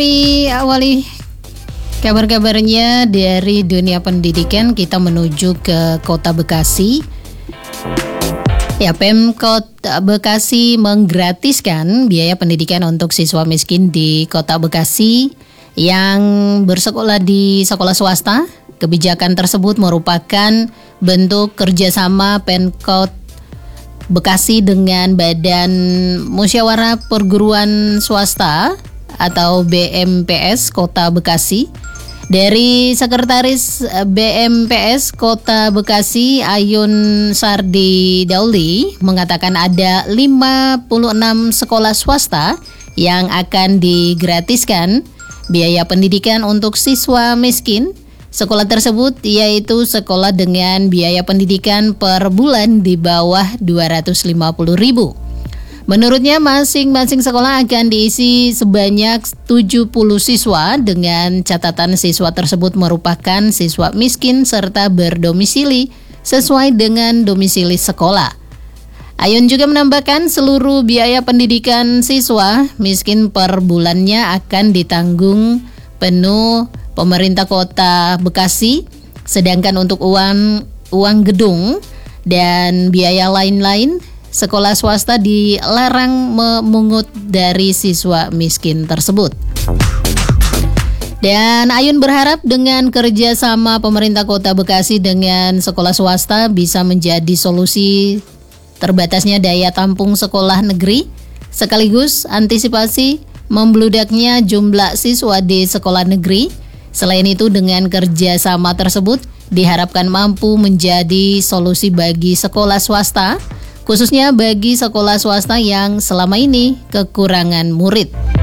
Awali kabar-kabarnya dari dunia pendidikan, kita menuju ke Kota Bekasi. Ya, Pemkot Bekasi menggratiskan biaya pendidikan untuk siswa miskin di Kota Bekasi yang bersekolah di sekolah swasta. Kebijakan tersebut merupakan bentuk kerjasama Pemkot Bekasi dengan Badan Musyawarah Perguruan Swasta atau BMPS Kota Bekasi. Dari Sekretaris BMPS Kota Bekasi, Ayun Sardi Dauli, mengatakan ada 56 sekolah swasta yang akan digratiskan biaya pendidikan untuk siswa miskin. Sekolah tersebut yaitu sekolah dengan biaya pendidikan per bulan di bawah 250.000. Menurutnya masing-masing sekolah akan diisi sebanyak 70 siswa dengan catatan siswa tersebut merupakan siswa miskin serta berdomisili sesuai dengan domisili sekolah. Ayun juga menambahkan seluruh biaya pendidikan siswa miskin per bulannya akan ditanggung penuh pemerintah Kota Bekasi, sedangkan untuk uang gedung dan biaya lain-lain, sekolah swasta dilarang memungut dari siswa miskin tersebut. Dan Ayun berharap dengan kerjasama pemerintah Kota Bekasi dengan sekolah swasta bisa menjadi solusi terbatasnya daya tampung sekolah negeri, sekaligus antisipasi membludaknya jumlah siswa di sekolah negeri. Selain itu, dengan kerjasama tersebut diharapkan mampu menjadi solusi bagi sekolah swasta, khususnya bagi sekolah swasta yang selama ini kekurangan murid.